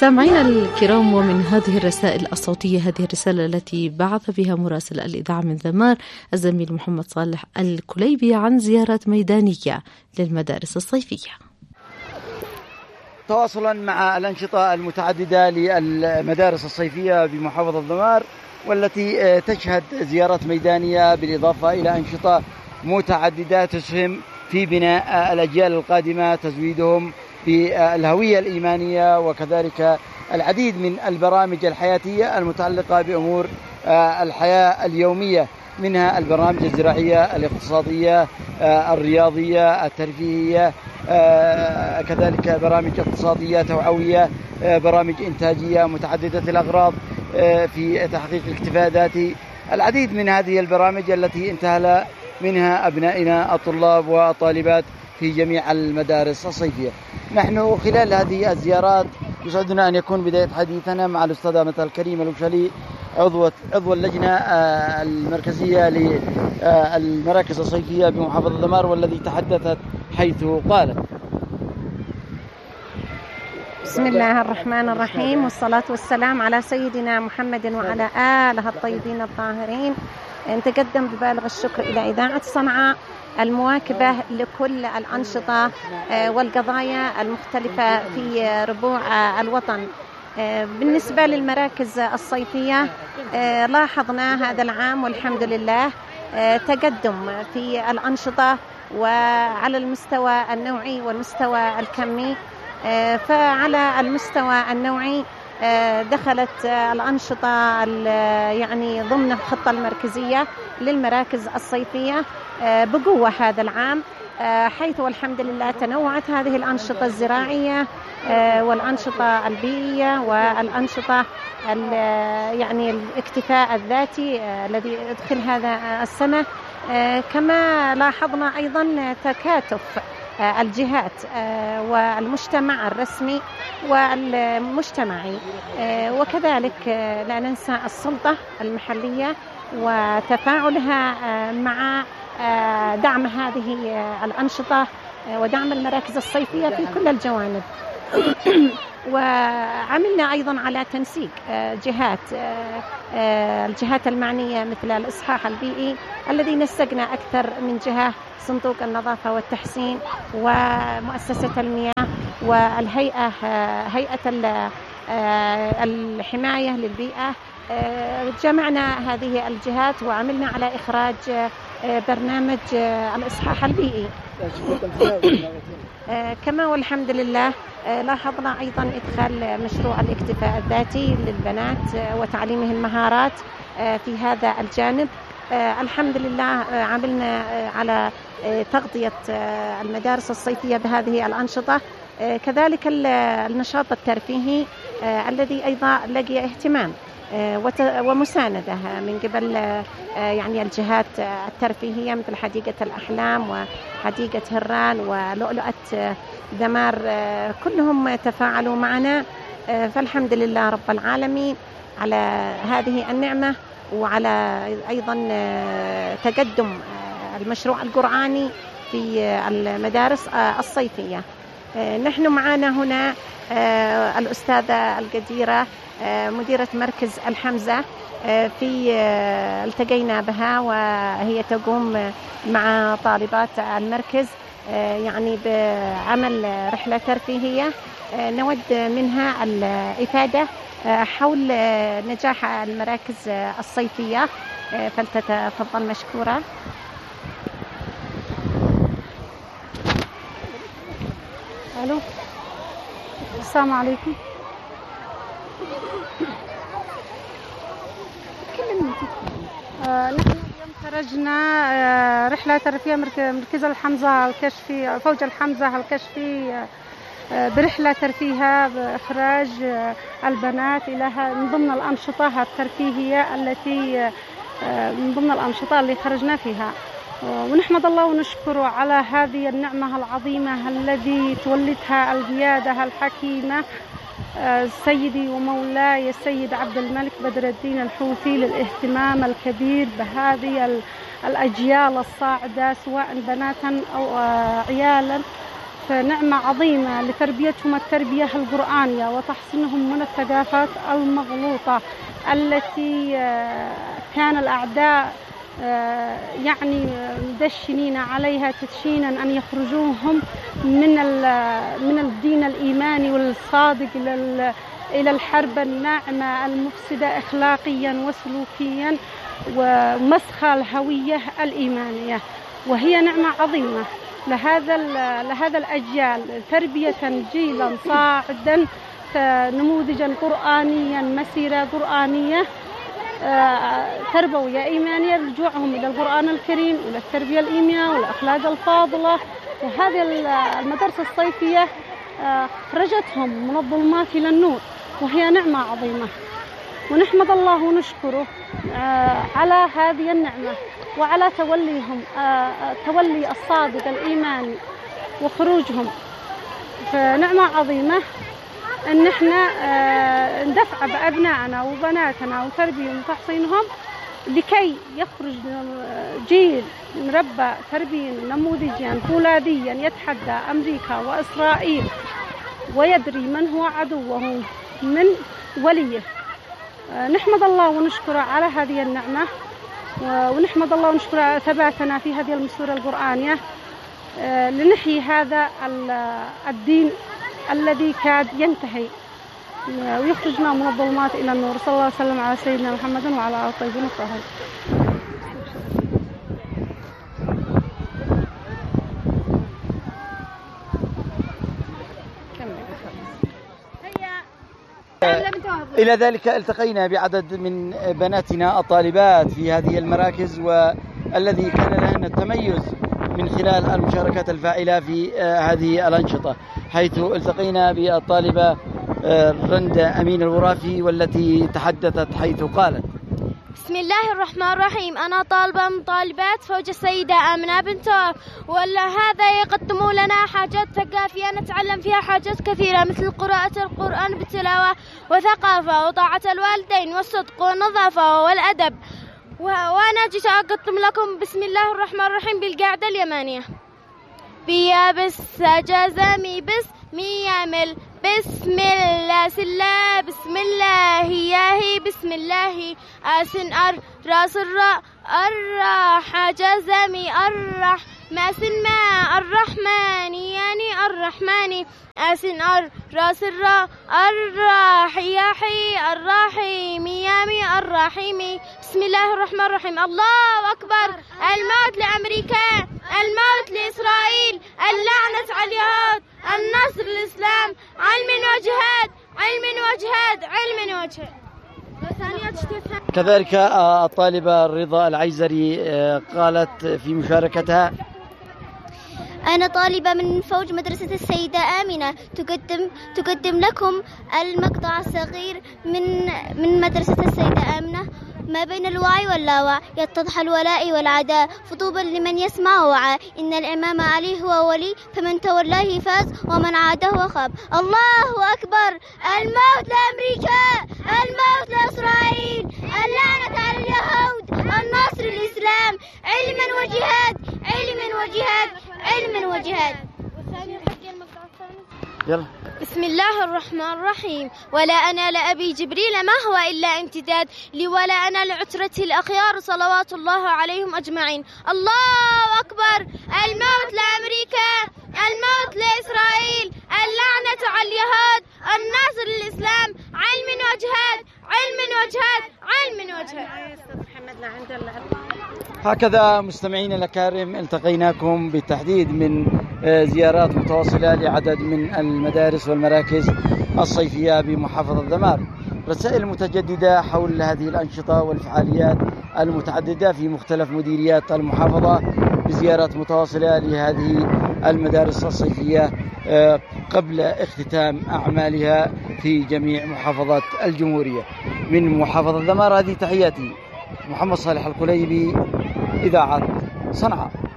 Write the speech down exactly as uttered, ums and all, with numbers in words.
مستمعينا الكرام، ومن هذه الرسائل الصوتية، هذه الرسالة التي بعث بها مراسل الإذاعة من ذمار الزميل محمد صالح الكليبي عن زيارة ميدانية للمدارس الصيفية. تواصلا مع الأنشطة المتعددة للمدارس الصيفية بمحافظة ذمار، والتي تشهد زيارات ميدانية بالإضافة إلى أنشطة متعددة تسهم في بناء الأجيال القادمة، تزويدهم بالهوية الإيمانية، وكذلك العديد من البرامج الحياتية المتعلقة بأمور الحياة اليومية، منها البرامج الزراعية، الاقتصادية، الرياضية، الترفيهية، كذلك برامج اقتصادية توعوية، برامج إنتاجية متعددة الأغراض في تحقيق الاكتفاء الذاتي. العديد من هذه البرامج التي انتهى منها أبنائنا الطلاب والطالبات في جميع المدارس الصيفية. نحن خلال هذه الزيارات يسعدنا أن يكون بداية حديثنا مع الأستاذة مثل كريمة الوشالي، عضو عضو اللجنة المركزية للمراكز الصيفية بمحافظة ذمار، والذي تحدثت حيث قالت: بسم الله الرحمن الرحيم، والصلاة والسلام على سيدنا محمد وعلى آله الطيبين الطاهرين. نتقدم ببالغ الشكر إلى إذاعة صنعاء المواكبة لكل الأنشطة والقضايا المختلفة في ربوع الوطن. بالنسبة للمراكز الصيفية، لاحظنا هذا العام والحمد لله تقدم في الأنشطة وعلى المستوى النوعي والمستوى الكمي. فعلى المستوى النوعي دخلت الأنشطة يعني ضمن الخطة المركزية للمراكز الصيفية بقوة هذا العام، حيث والحمد لله تنوعت هذه الأنشطة الزراعية والأنشطة البيئية والأنشطة يعني الاكتفاء الذاتي الذي يدخل هذا السنة. كما لاحظنا أيضا تكاتف الجهات والمجتمع الرسمي والمجتمعي، وكذلك لا ننسى السلطة المحلية وتفاعلها مع دعم هذه الأنشطة ودعم المراكز الصيفية في كل الجوانب. وعملنا أيضا على تنسيق جهات الجهات المعنية مثل الإصحاح البيئي الذي نسقنا أكثر من جهة، صندوق النظافة والتحسين ومؤسسة المياه والهيئة هيئة الحماية للبيئة. جمعنا هذه الجهات وعملنا على إخراج برنامج الإصحاح البيئي. كما والحمد لله لاحظنا أيضا إدخال مشروع الاكتفاء الذاتي للبنات وتعليمهم المهارات في هذا الجانب. الحمد لله عملنا على تغطية المدارس الصيفية بهذه الأنشطة، كذلك النشاط الترفيهي الذي أيضا لقي اهتمام ومساندة من قبل يعني الجهات الترفيهية مثل حديقة الأحلام وحديقة هران ولؤلؤة ذمار، كلهم تفاعلوا معنا. فالحمد لله رب العالمين على هذه النعمة، وعلى أيضا تقدم المشروع القرآني في المدارس الصيفية. نحن معنا هنا الأستاذة القديرة مديرة مركز الحمزة، في التقينا بها وهي تقوم مع طالبات المركز يعني بعمل رحلة ترفيهية نود منها الإفادة حول نجاح المراكز الصيفية، فلتتفضل مشكورة. ألو، السلام عليكم. آه نحن اليوم خرجنا آه رحلة ترفيهية مركز الحمزة الكشفي، فوج الحمزة الكشفي، آه برحلة ترفيهية بإخراج آه البنات إلى من ضمن الأنشطة الترفيهية التي آه من ضمن الأنشطة اللي خرجنا فيها. آه ونحمد الله ونشكره على هذه النعمة العظيمة الذي تولدها القيادة الحكيمة سيدي ومولاي السيد عبد الملك بدر الدين الحوثي للاهتمام الكبير بهذه الأجيال الصاعدة سواء بناتا أو عيالا. نعمة عظيمة لتربيتهم التربية القرآنية وتحصينهم من الثقافات المغلوطة التي كان الأعداء يعني مدشنين عليها تدشينا أن يخرجوهم من من الدين الإيماني والصادق إلى إلى الحرب الناعمة المفسدة أخلاقيا وسلوكيا ومسخ الهوية الإيمانية. وهي نعمة عظيمة لهذا لهذا الأجيال تربية جيلا صاعدا نموذجا قرآنيا مسيرة قرآنية تربوية إيمانية، رجوعهم إلى القرآن الكريم إلى التربية الإيمانية والأخلاق الفاضلة. وهذه المدارس الصيفية خرجتهم من الظلمات إلى النور، وهي نعمة عظيمة، ونحمد الله ونشكره على هذه النعمة وعلى توليهم تولي الصادق الإيماني وخروجهم. فنعمة عظيمة أن احنا ندفع بأبنائنا وبناتنا وتربيهم وتحصينهم لكي يخرج جيل مربى تربيا نموذجيا فولاذيا يتحدى أمريكا وإسرائيل ويدري من هو عدوه من وليه. نحمد الله ونشكره على هذه النعمة، ونحمد الله ونشكره على ثباتنا في هذه المسيرة القرآنية لنحيي هذا الدين الذي كاد ينتهي ويخرجنا من الظلمات إلى النور. صلى الله وسلم على سيدنا محمد وعلى آله الطيبين الطاهرين. إلى ذلك التقينا بعدد من بناتنا الطالبات في هذه المراكز، والذي كان لهن التميز من خلال المشاركات الفاعلة في هذه الأنشطة، حيث التقينا بالطالبة رندا أمين الورافي والتي تحدثت حيث قالت: بسم الله الرحمن الرحيم، أنا طالبة من طالبات فوج السيدة آمنة بنت وهب، وهذا يقدم لنا حاجات ثقافية نتعلم فيها حاجات كثيرة مثل قراءة القرآن بالتلاوة وثقافة وطاعة الوالدين والصدق والنظافة والأدب. وأنا جيت أقدم لكم بسم الله الرحمن الرحيم بالقاعدة اليمانية: بيا بس جزمي بس ميامل بسم الله سلا بسم الله ياهي بسم الله آسن أر راس الراء الراح جزمي الرح ماسن ما الرحمن يعني الرحمن آسن أر راس الراء الراح ياحي الراحيم يامي الرحيم. بسم الله الرحمن الرحيم. الله أكبر. الموت لأمريكا، الموت لإسرائيل، اللعنة على اليهود، النصر للإسلام، علم وجهاد علم وجهاد علم وجهاد. كذلك الطالبة رضا العيزري قالت في مشاركتها: أنا طالبة من فوج مدرسة السيدة آمنة، تقدم تقدم لكم المقطع الصغير من من مدرسة السيدة آمنة: ما بين الوعي واللاوعي يتضح الولاء والعداء، فطوبى لمن يسمع وعى، إن الإمام علي هو ولي، فمن تولاه فاز ومن عاده خاب. الله أكبر. الموت لأمريكا، الموت لإسرائيل، اللعنة على اليهود، النصر للإسلام، علما وجهاد علما وجهاد علما وجهاد. يلا. بسم الله الرحمن الرحيم. ولا أنا لأبي جبريل ما هو إلا امتداد لي، ولا أنا لعترته الأخيار صلوات الله عليهم أجمعين. الله أكبر. الموت لأمريكا، الموت لإسرائيل، اللعنة على اليهود، الناصر للإسلام، علم وجهاد علم وجهاد علم وجهاد. هكذا مستمعين الأكارم التقيناكم بالتحديد من زيارات متواصلة لعدد من المدارس والمراكز الصيفية بمحافظة ذمار، رسائل متجددة حول هذه الأنشطة والفعاليات المتعددة في مختلف مديريات المحافظة، بزيارات متواصلة لهذه المدارس الصيفية قبل اختتام أعمالها في جميع محافظات الجمهورية. من محافظة ذمار هذه تحياتي، محمد صالح الكليبي، إذاعة صنعاء.